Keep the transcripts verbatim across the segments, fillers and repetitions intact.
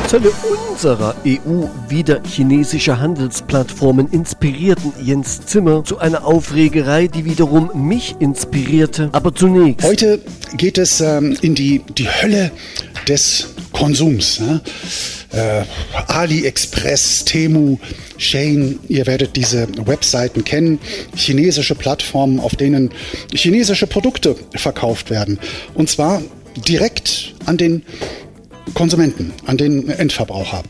Zölle unserer E U wieder chinesische Handelsplattformen inspirierten Jens Zimmer zu einer Aufregerei, die wiederum mich inspirierte. Aber zunächst. Heute geht es ähm, in die, die Hölle des Konsums. Ne? Äh, AliExpress, Temu, Shein, ihr werdet diese Webseiten kennen. Chinesische Plattformen, auf denen chinesische Produkte verkauft werden. Und zwar direkt an den Konsumenten, an den Endverbraucher.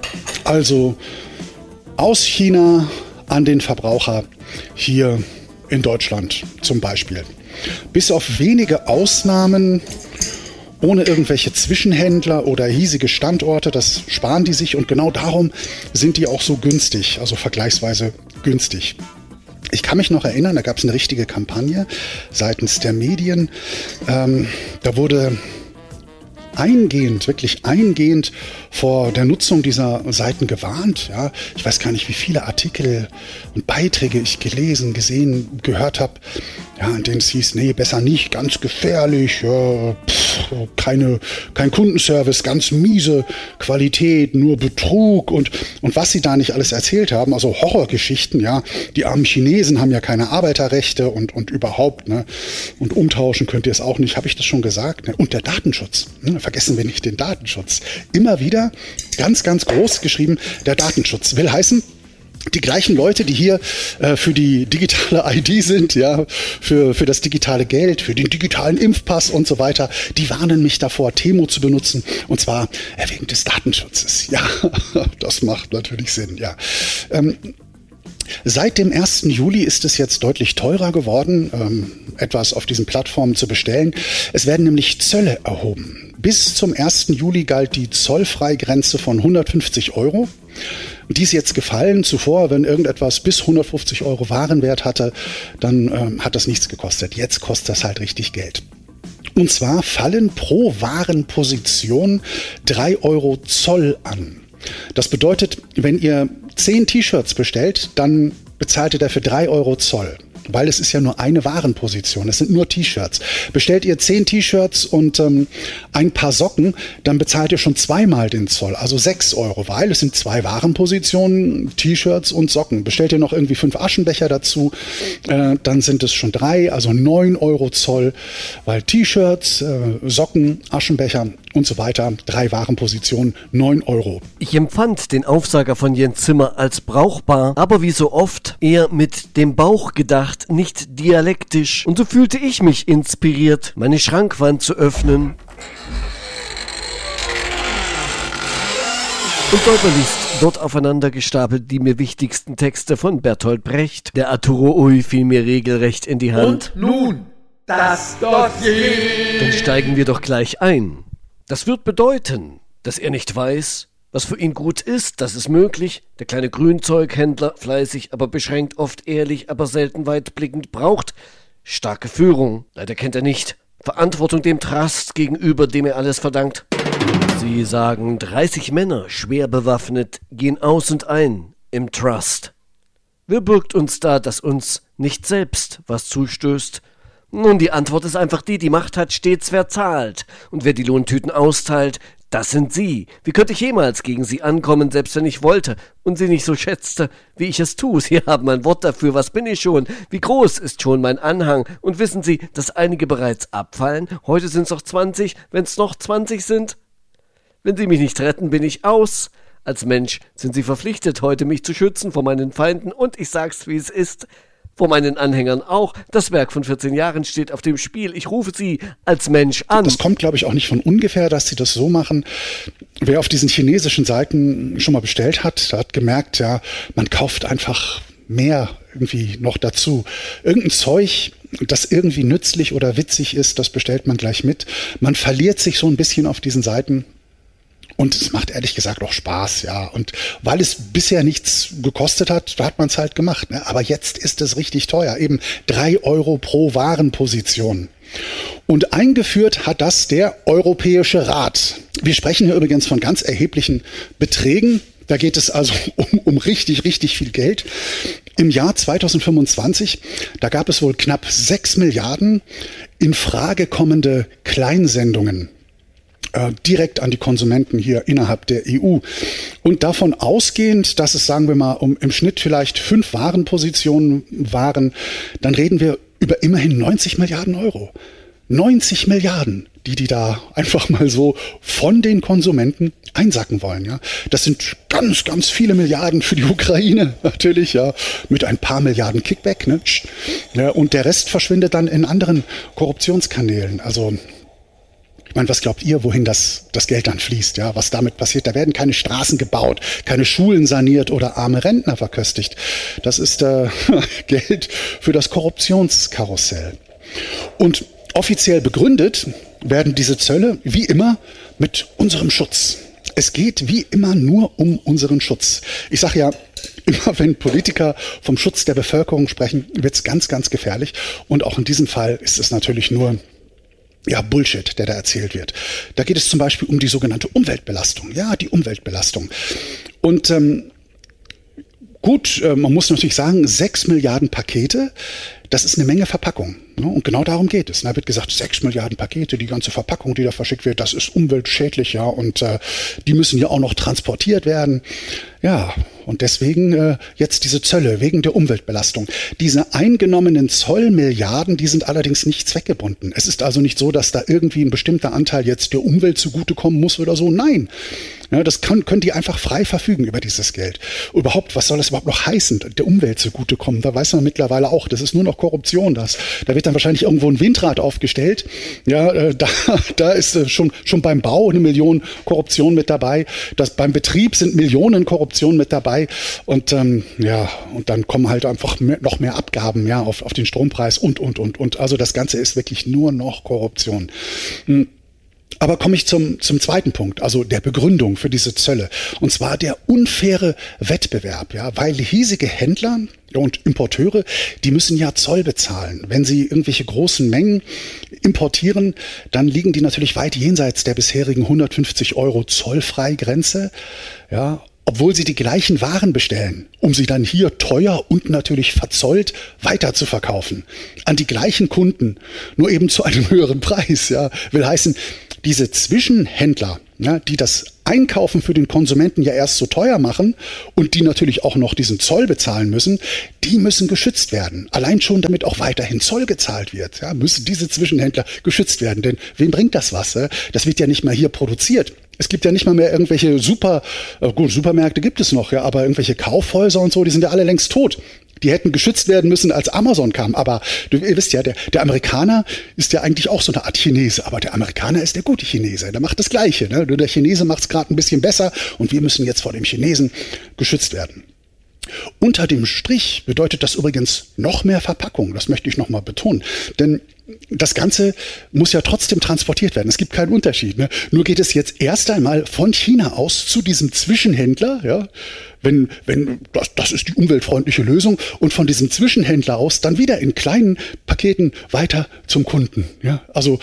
Also aus China an den Verbraucher hier in Deutschland zum Beispiel. Bis auf wenige Ausnahmen, ohne irgendwelche Zwischenhändler oder hiesige Standorte, das sparen die sich und genau darum sind die auch so günstig, also vergleichsweise günstig. Ich kann mich noch erinnern, da gab es eine richtige Kampagne seitens der Medien. Ähm, da wurde eingehend, wirklich eingehend vor der Nutzung dieser Seiten gewarnt. Ja, ich weiß gar nicht, wie viele Artikel und Beiträge ich gelesen, gesehen, gehört habe, ja, in denen es hieß, nee, besser nicht, ganz gefährlich, ja, pff, keine, kein Kundenservice, ganz miese Qualität, nur Betrug und, und was sie da nicht alles erzählt haben, also Horrorgeschichten, ja, die armen Chinesen haben ja keine Arbeiterrechte und, und überhaupt, ne, und umtauschen könnt ihr es auch nicht, habe ich das schon gesagt, ne? Und der Datenschutz, ne? Vergessen wir nicht den Datenschutz, immer wieder ganz, ganz groß geschrieben, der Datenschutz will heißen, die gleichen Leute, die hier äh, für die digitale I D sind, ja, für, für das digitale Geld, für den digitalen Impfpass und so weiter, die warnen mich davor, Temu zu benutzen, und zwar äh, wegen des Datenschutzes. Ja, das macht natürlich Sinn, ja. Ähm, Seit dem ersten Juli ist es jetzt deutlich teurer geworden, ähm, etwas auf diesen Plattformen zu bestellen. Es werden nämlich Zölle erhoben. Bis zum ersten Juli galt die Zollfreigrenze von hundertfünfzig Euro. Die ist jetzt gefallen. Zuvor, wenn irgendetwas bis hundertfünfzig Euro Warenwert hatte, dann ähm, hat das nichts gekostet. Jetzt kostet das halt richtig Geld. Und zwar fallen pro Warenposition drei Euro Zoll an. Das bedeutet, wenn ihr zehn T-Shirts bestellt, dann bezahlt ihr dafür drei Euro Zoll. Weil es ist ja nur eine Warenposition, es sind nur T-Shirts. Bestellt ihr zehn T-Shirts und ähm, ein paar Socken, dann bezahlt ihr schon zweimal den Zoll, also sechs Euro, weil es sind zwei Warenpositionen, T-Shirts und Socken. Bestellt ihr noch irgendwie fünf Aschenbecher dazu, äh, dann sind es schon drei, also neun Euro Zoll, weil T-Shirts, äh, Socken, Aschenbecher und so weiter, drei Warenpositionen, neun Euro. Ich empfand den Aufsager von Jens Zimmer als brauchbar, aber wie so oft eher mit dem Bauch gedacht, nicht dialektisch. Und so fühlte ich mich inspiriert, meine Schrankwand zu öffnen und deutlichst dort aufeinander gestapelt die mir wichtigsten Texte von Bertolt Brecht. Der Arturo Ui fiel mir regelrecht in die Hand. Und nun das Dossier. Dann steigen wir doch gleich ein. Das wird bedeuten, dass er nicht weiß, was für ihn gut ist, das ist möglich. Der kleine Grünzeughändler, fleißig, aber beschränkt, oft ehrlich, aber selten weitblickend, braucht starke Führung. Leider kennt er nicht Verantwortung dem Trust gegenüber, dem er alles verdankt. Sie sagen, dreißig Männer, schwer bewaffnet, gehen aus und ein im Trust. Wer bürgt uns da, dass uns nicht selbst was zustößt? Nun, die Antwort ist einfach die, die Macht hat stets wer zahlt. Und wer die Lohntüten austeilt, das sind Sie. Wie könnte ich jemals gegen Sie ankommen, selbst wenn ich wollte und Sie nicht so schätzte, wie ich es tue? Sie haben ein Wort dafür, was bin ich schon? Wie groß ist schon mein Anhang? Und wissen Sie, dass einige bereits abfallen? Heute sind es noch zwanzig, wenn es noch zwanzig sind? Wenn Sie mich nicht retten, bin ich aus. Als Mensch sind Sie verpflichtet, heute mich zu schützen vor meinen Feinden und ich sag's, wie es ist, vor meinen Anhängern auch. Das Werk von vierzehn Jahren steht auf dem Spiel. Ich rufe Sie als Mensch an. Das kommt, glaube ich, auch nicht von ungefähr, dass sie das so machen. Wer auf diesen chinesischen Seiten schon mal bestellt hat, der hat gemerkt, ja, man kauft einfach mehr irgendwie noch dazu. Irgendein Zeug, das irgendwie nützlich oder witzig ist, das bestellt man gleich mit. Man verliert sich so ein bisschen auf diesen Seiten. Und es macht ehrlich gesagt auch Spaß, ja. Und weil es bisher nichts gekostet hat, da hat man es halt gemacht. Ne? Aber jetzt ist es richtig teuer. Eben drei Euro pro Warenposition. Und eingeführt hat das der Europäische Rat. Wir sprechen hier übrigens von ganz erheblichen Beträgen. Da geht es also um, um richtig, richtig viel Geld. Im Jahr zweitausendfünfundzwanzig, da gab es wohl knapp sechs Milliarden in Frage kommende Kleinsendungen. äh, direkt an die Konsumenten hier innerhalb der E U. Und davon ausgehend, dass es, sagen wir mal, um im Schnitt vielleicht fünf Warenpositionen waren, dann reden wir über immerhin neunzig Milliarden Euro. neunzig Milliarden, die die da einfach mal so von den Konsumenten einsacken wollen. Ja, das sind ganz, ganz viele Milliarden für die Ukraine natürlich, ja, mit ein paar Milliarden Kickback, ne? Ja, und der Rest verschwindet dann in anderen Korruptionskanälen. Also ich meine, was glaubt ihr, wohin das, das Geld dann fließt? Ja, was damit passiert? Da werden keine Straßen gebaut, keine Schulen saniert oder arme Rentner verköstigt. Das ist äh, Geld für das Korruptionskarussell. Und offiziell begründet werden diese Zölle wie immer mit unserem Schutz. Es geht wie immer nur um unseren Schutz. Ich sage ja, immer wenn Politiker vom Schutz der Bevölkerung sprechen, wird es ganz, ganz gefährlich. Und auch in diesem Fall ist es natürlich nur ja, Bullshit, der da erzählt wird. Da geht es zum Beispiel um die sogenannte Umweltbelastung. Ja, die Umweltbelastung. Und ähm, gut, äh, man muss natürlich sagen, sechs Milliarden Pakete, das ist eine Menge Verpackung. Ne? Und genau darum geht es. Da wird gesagt, sechs Milliarden Pakete, die ganze Verpackung, die da verschickt wird, das ist umweltschädlich, ja, und äh, die müssen ja auch noch transportiert werden. Ja, und deswegen äh, jetzt diese Zölle wegen der Umweltbelastung. Diese eingenommenen Zollmilliarden, die sind allerdings nicht zweckgebunden. Es ist also nicht so, dass da irgendwie ein bestimmter Anteil jetzt der Umwelt zugutekommen muss oder so. Nein, ja, das kann, können die einfach frei verfügen über dieses Geld. Überhaupt, was soll das überhaupt noch heißen, der Umwelt zugutekommen? Da weiß man mittlerweile auch, das ist nur noch Korruption. Das. Da wird dann wahrscheinlich irgendwo ein Windrad aufgestellt. Ja, äh, da, da ist äh, schon, schon beim Bau eine Million Korruption mit dabei. Das, beim Betrieb sind Millionen Korruption mit dabei. Und ähm, ja, und dann kommen halt einfach mehr, noch mehr Abgaben, ja, auf, auf den Strompreis und, und, und, und. Also das Ganze ist wirklich nur noch Korruption. Hm. Aber komme ich zum, zum zweiten Punkt, also der Begründung für diese Zölle. Und zwar der unfaire Wettbewerb, ja, weil hiesige Händler und Importeure, die müssen ja Zoll bezahlen. Wenn sie irgendwelche großen Mengen importieren, dann liegen die natürlich weit jenseits der bisherigen hundertfünfzig Euro Zollfreigrenze, ja, obwohl sie die gleichen Waren bestellen, um sie dann hier teuer und natürlich verzollt weiter zu verkaufen. An die gleichen Kunden, nur eben zu einem höheren Preis. Ja, will heißen, diese Zwischenhändler, ja, die das Einkaufen für den Konsumenten ja erst so teuer machen und die natürlich auch noch diesen Zoll bezahlen müssen, die müssen geschützt werden. Allein schon, damit auch weiterhin Zoll gezahlt wird, ja, müssen diese Zwischenhändler geschützt werden. Denn wem bringt das was? Ja? Das wird ja nicht mal hier produziert. Es gibt ja nicht mal mehr irgendwelche Super, äh gut, Supermärkte gibt es noch, ja, aber irgendwelche Kaufhäuser und so, die sind ja alle längst tot. Die hätten geschützt werden müssen, als Amazon kam. Aber du, ihr wisst ja, der, der Amerikaner ist ja eigentlich auch so eine Art Chinese. Aber der Amerikaner ist der gute Chinese. Der macht das Gleiche. Ne? Nur der Chinese macht es gerade ein bisschen besser. Und wir müssen jetzt vor dem Chinesen geschützt werden. Unter dem Strich bedeutet das übrigens noch mehr Verpackung. Das möchte ich nochmal betonen. Denn das Ganze muss ja trotzdem transportiert werden. Es gibt keinen Unterschied. Ne? Nur geht es jetzt erst einmal von China aus zu diesem Zwischenhändler. Ja? Wenn, wenn, das, das ist die umweltfreundliche Lösung. Und von diesem Zwischenhändler aus dann wieder in kleinen Paketen weiter zum Kunden. Ja? Also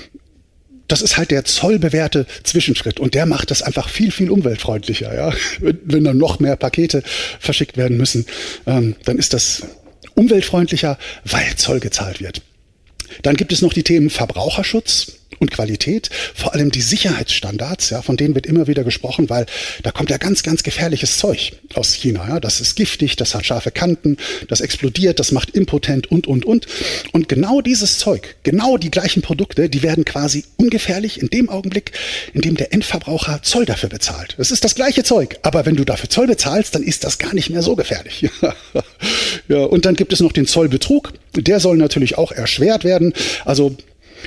das ist halt der zollbewährte Zwischenschritt und der macht das einfach viel, viel umweltfreundlicher. Ja? Wenn dann noch mehr Pakete verschickt werden müssen, ähm, dann ist das umweltfreundlicher, weil Zoll gezahlt wird. Dann gibt es noch die Themen Verbraucherschutz und Qualität, vor allem die Sicherheitsstandards, ja, von denen wird immer wieder gesprochen, weil da kommt ja ganz, ganz gefährliches Zeug aus China. Ja. Das ist giftig, das hat scharfe Kanten, das explodiert, das macht impotent und, und, und. Und genau dieses Zeug, genau die gleichen Produkte, die werden quasi ungefährlich in dem Augenblick, in dem der Endverbraucher Zoll dafür bezahlt. Das ist das gleiche Zeug, aber wenn du dafür Zoll bezahlst, dann ist das gar nicht mehr so gefährlich. Ja, und dann gibt es noch den Zollbetrug, der soll natürlich auch erschwert werden. Also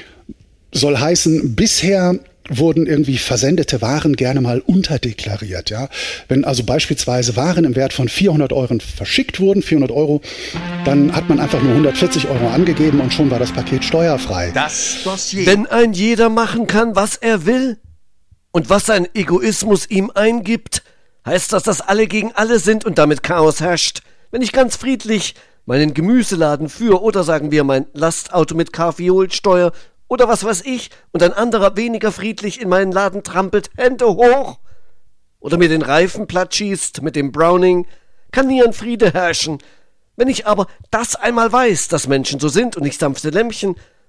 soll heißen, bisher wurden irgendwie versendete Waren gerne mal unterdeklariert. Ja? Wenn also beispielsweise Waren im Wert von vierhundert Euro verschickt wurden, vierhundert Euro, dann hat man einfach nur hundertvierzig Euro angegeben und schon war das Paket steuerfrei. Das Dossier. Wenn ein jeder machen kann, was er will und was sein Egoismus ihm eingibt, heißt das, dass alle gegen alle sind und damit Chaos herrscht. Wenn ich ganz friedlich meinen Gemüseladen führe oder sagen wir mein Lastauto mit Kaffeeholsteuer oder was weiß ich, und ein anderer weniger friedlich in meinen Laden trampelt, Hände hoch, oder mir den Reifen platt schießt mit dem Browning, kann nie ein Friede herrschen. Wenn ich aber das einmal weiß, dass Menschen so sind und nicht sanfte Lämmchen,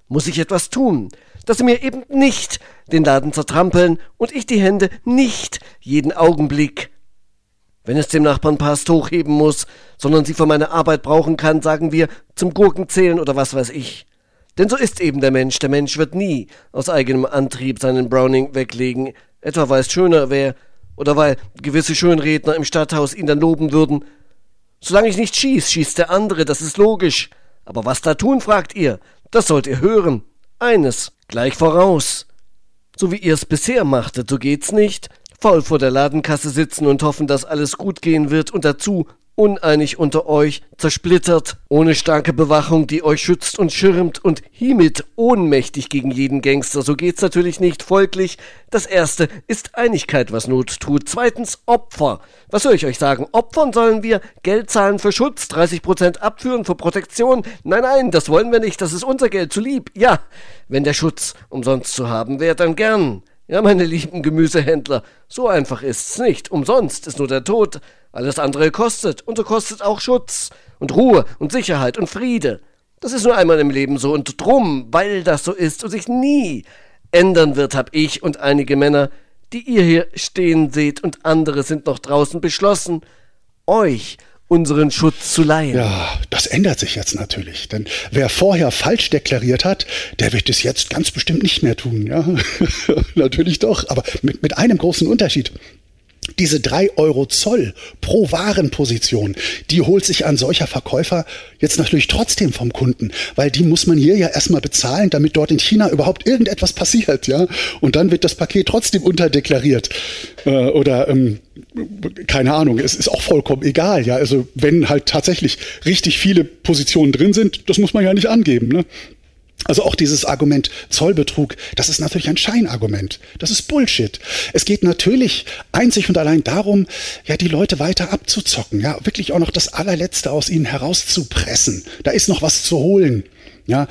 muss ich etwas tun, dass sie mir eben nicht den Laden zertrampeln und ich die Hände nicht jeden Augenblick, wenn es dem Nachbarn passt, hochheben muss, sondern sie für meine Arbeit brauchen kann, sagen wir, zum Gurkenzählen oder was weiß ich. Denn so ist eben der Mensch. Der Mensch wird nie aus eigenem Antrieb seinen Browning weglegen, etwa weil es schöner wäre oder weil gewisse Schönredner im Stadthaus ihn dann loben würden. Solange ich nicht schieß, schießt der andere, das ist logisch. Aber was da tun, fragt ihr, das sollt ihr hören. Eines, gleich voraus. So wie ihr es bisher machtet, so geht's nicht. Faul vor der Ladenkasse sitzen und hoffen, dass alles gut gehen wird und dazu uneinig unter euch, zersplittert, ohne starke Bewachung, die euch schützt und schirmt und hiemit ohnmächtig gegen jeden Gangster. So geht's natürlich nicht. Folglich, das erste ist Einigkeit, was Not tut. Zweitens Opfer. Was soll ich euch sagen? Opfern sollen wir Geld zahlen für Schutz, dreißig Prozent abführen für Protektion? Nein, nein, das wollen wir nicht. Das ist unser Geld, zu lieb. Ja, wenn der Schutz umsonst zu haben wäre, dann gern. Ja, meine lieben Gemüsehändler, so einfach ist's nicht. Umsonst ist nur der Tod. Alles andere kostet, und so kostet auch Schutz und Ruhe und Sicherheit und Friede. Das ist nur einmal im Leben so, und drum, weil das so ist und sich nie ändern wird, hab ich und einige Männer, die ihr hier stehen seht und andere sind noch draußen, beschlossen, euch unseren Schutz zu leihen. Ja, das ändert sich jetzt natürlich, denn wer vorher falsch deklariert hat, der wird es jetzt ganz bestimmt nicht mehr tun, ja. Natürlich doch, aber mit, mit einem großen Unterschied. Diese drei Euro Zoll pro Warenposition, die holt sich ein solcher Verkäufer jetzt natürlich trotzdem vom Kunden, weil die muss man hier ja erstmal bezahlen, damit dort in China überhaupt irgendetwas passiert, ja. Und dann wird das Paket trotzdem unterdeklariert. Äh, oder, ähm, keine Ahnung, es ist auch vollkommen egal, ja. Also wenn halt tatsächlich richtig viele Positionen drin sind, das muss man ja nicht angeben, ne. Also auch dieses Argument Zollbetrug, das ist natürlich ein Scheinargument. Das ist Bullshit. Es geht natürlich einzig und allein darum, ja, die Leute weiter abzuzocken, ja, wirklich auch noch das Allerletzte aus ihnen herauszupressen. Da ist noch was zu holen, ja.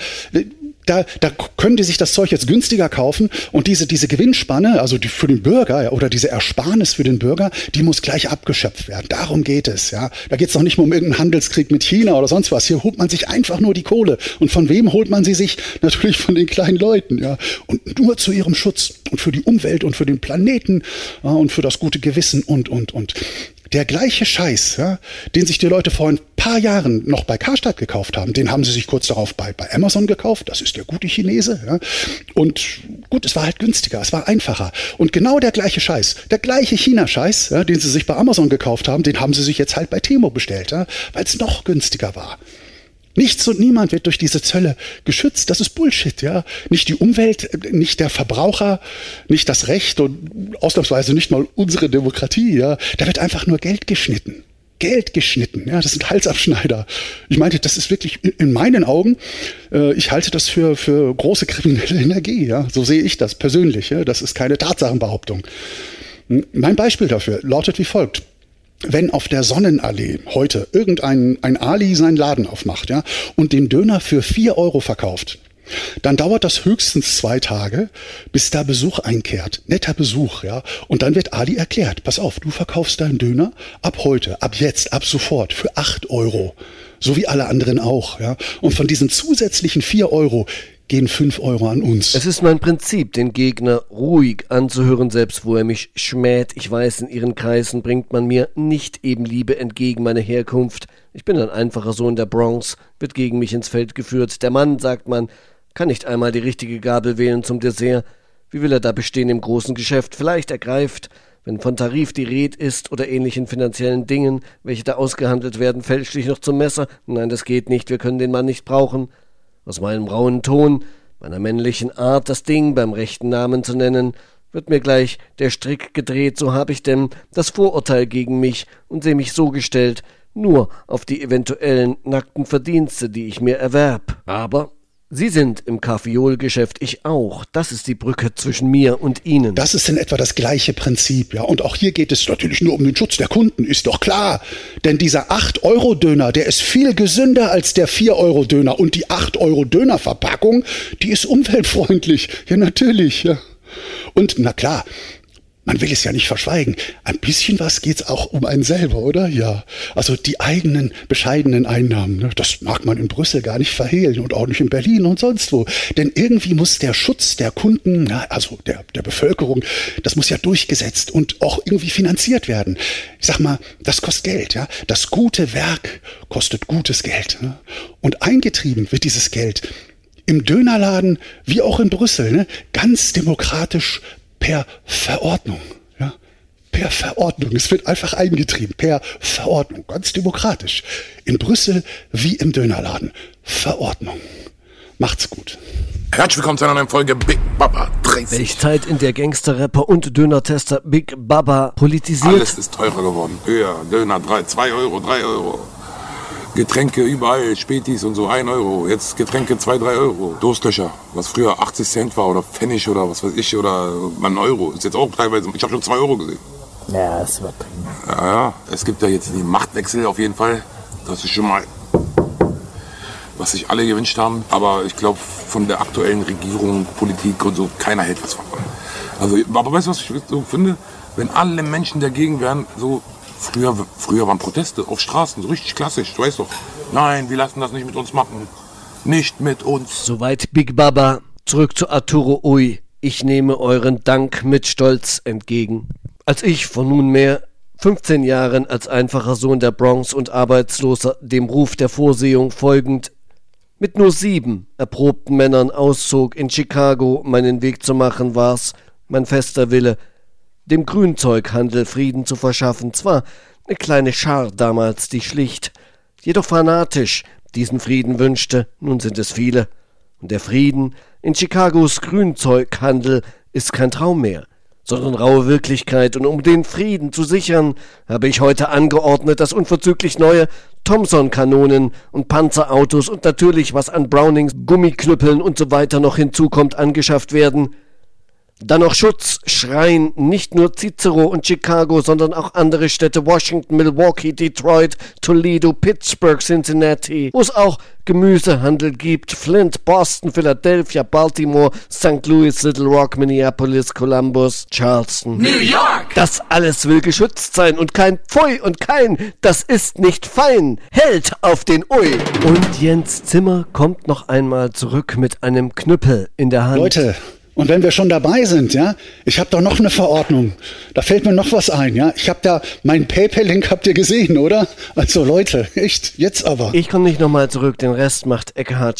Da, da können die sich das Zeug jetzt günstiger kaufen und diese, diese Gewinnspanne, also die für den Bürger, ja, oder diese Ersparnis für den Bürger, die muss gleich abgeschöpft werden. Darum geht es, ja. Da geht es doch nicht mehr um irgendeinen Handelskrieg mit China oder sonst was. Hier holt man sich einfach nur die Kohle. Und von wem holt man sie sich? Natürlich von den kleinen Leuten, ja. Und nur zu ihrem Schutz und für die Umwelt und für den Planeten, ja, und für das gute Gewissen und, und, und. Der gleiche Scheiß, ja, den sich die Leute vor ein paar Jahren noch bei Karstadt gekauft haben, den haben sie sich kurz darauf bei, bei Amazon gekauft. Das ist der gute Chinese. Ja. Und gut, es war halt günstiger, es war einfacher. Und genau der gleiche Scheiß, der gleiche China-Scheiß, ja, den sie sich bei Amazon gekauft haben, den haben sie sich jetzt halt bei Temu bestellt, ja, weil es noch günstiger war. Nichts und niemand wird durch diese Zölle geschützt. Das ist Bullshit, ja. Nicht die Umwelt, nicht der Verbraucher, nicht das Recht und ausnahmsweise nicht mal unsere Demokratie, ja. Da wird einfach nur Geld geschnitten. Geld geschnitten, ja. Das sind Halsabschneider. Ich meinte, das ist wirklich in meinen Augen, äh, ich halte das für, für große kriminelle Energie, ja. So sehe ich das persönlich, ja. Das ist keine Tatsachenbehauptung. Mein Beispiel dafür lautet wie folgt. Wenn auf der Sonnenallee heute irgendein ein Ali seinen Laden aufmacht, ja, und den Döner für vier Euro verkauft, dann dauert das höchstens zwei Tage, bis da Besuch einkehrt. Netter Besuch, ja. Und dann wird Ali erklärt, pass auf, du verkaufst deinen Döner ab heute, ab jetzt, ab sofort für acht Euro. So wie alle anderen auch, ja. Und von diesen zusätzlichen vier Euro gehen fünf Euro an uns. Es ist mein Prinzip, den Gegner ruhig anzuhören, selbst wo er mich schmäht. Ich weiß, in ihren Kreisen bringt man mir nicht eben Liebe entgegen, meine Herkunft. Ich bin ein einfacher Sohn der Bronx, wird gegen mich ins Feld geführt. Der Mann, sagt man, kann nicht einmal die richtige Gabel wählen zum Dessert. Wie will er da bestehen im großen Geschäft? Vielleicht ergreift, wenn von Tarif die Rede ist oder ähnlichen finanziellen Dingen, welche da ausgehandelt werden, fälschlich noch zum Messer. Nein, das geht nicht, wir können den Mann nicht brauchen. Aus meinem rauen Ton, meiner männlichen Art, das Ding beim rechten Namen zu nennen, wird mir gleich der Strick gedreht, so hab ich denn das Vorurteil gegen mich und seh mich so gestellt, nur auf die eventuellen nackten Verdienste, die ich mir erwerb. Aber Sie sind im Kaffeolgeschäft, ich auch. Das ist die Brücke zwischen mir und Ihnen. Das ist in etwa das gleiche Prinzip, ja. Und auch hier geht es natürlich nur um den Schutz der Kunden, ist doch klar. Denn dieser acht Euro Döner, der ist viel gesünder als der vier Euro Döner. Und die acht Euro Döner Verpackung, die ist umweltfreundlich. Ja, natürlich, ja. Und na klar, man will es ja nicht verschweigen, ein bisschen was geht's auch um einen selber, oder? Ja. Also die eigenen bescheidenen Einnahmen, ne? Das mag man in Brüssel gar nicht verhehlen und auch nicht in Berlin und sonst wo. Denn irgendwie muss der Schutz der Kunden, na, also der, der Bevölkerung, das muss ja durchgesetzt und auch irgendwie finanziert werden. Ich sag mal, das kostet Geld, ja. Das gute Werk kostet gutes Geld. Ne? Und eingetrieben wird dieses Geld im Dönerladen wie auch in Brüssel, ne? Ganz demokratisch per Verordnung. Ja? Per Verordnung. Es wird einfach eingetrieben. Per Verordnung. Ganz demokratisch. In Brüssel wie im Dönerladen. Verordnung. Macht's gut. Herzlich willkommen zu einer neuen Folge Big Baba dreißig. Welche Zeit, in der Gangster-Rapper und Döner-Tester Big Baba politisiert. Alles ist teurer geworden. Höher, Döner, drei, zwei Euro, drei Euro. Getränke überall, Spätis und so, ein Euro. Jetzt Getränke zwei, drei Euro. Durstlöcher, was früher achtzig Cent war oder Pfennig oder was weiß ich oder ein Euro. Ist jetzt auch teilweise, ich habe schon zwei Euro gesehen. Ja, das ist übertrieben. Ja, ja, es gibt ja jetzt den Machtwechsel auf jeden Fall. Das ist schon mal, was sich alle gewünscht haben. Aber ich glaube, von der aktuellen Regierung, Politik und so, keiner hält was von. Also, aber weißt du, was ich so finde? Wenn alle Menschen dagegen wären, so... Früher, früher waren Proteste auf Straßen, so richtig klassisch, du weißt doch. Nein, wir lassen das nicht mit uns machen. Nicht mit uns. Soweit Big Baba. Zurück zu Arturo Ui. Ich nehme euren Dank mit Stolz entgegen. Als ich vor nunmehr fünfzehn Jahren als einfacher Sohn der Bronx und Arbeitsloser dem Ruf der Vorsehung folgend mit nur sieben erprobten Männern auszog, in Chicago meinen Weg zu machen, war's mein fester Wille, dem Grünzeughandel Frieden zu verschaffen. Zwar eine kleine Schar damals, die schlicht, jedoch fanatisch diesen Frieden wünschte, nun sind es viele. Und der Frieden in Chicagos Grünzeughandel ist kein Traum mehr, sondern raue Wirklichkeit. Und um den Frieden zu sichern, habe ich heute angeordnet, dass unverzüglich neue Thompson-Kanonen und Panzerautos und natürlich, was an Brownings, Gummiknüppeln und so weiter noch hinzukommt, angeschafft werden. Dann noch Schutz schreien nicht nur Cicero und Chicago, sondern auch andere Städte, Washington, Milwaukee, Detroit, Toledo, Pittsburgh, Cincinnati, wo es auch Gemüsehandel gibt, Flint, Boston, Philadelphia, Baltimore, Sankt Louis, Little Rock, Minneapolis, Columbus, Charleston, New York! Das alles will geschützt sein und kein Pfui und kein, das ist nicht fein, hält auf den Ui. Und Jens Zimmer kommt noch einmal zurück mit einem Knüppel in der Hand. Leute, und wenn wir schon dabei sind, ja, ich habe doch noch eine Verordnung. Da fällt mir noch was ein, ja. Ich habe da, meinen PayPal-Link habt ihr gesehen, oder? Also Leute, echt, jetzt aber. Ich komme nicht nochmal zurück, den Rest macht Eckhard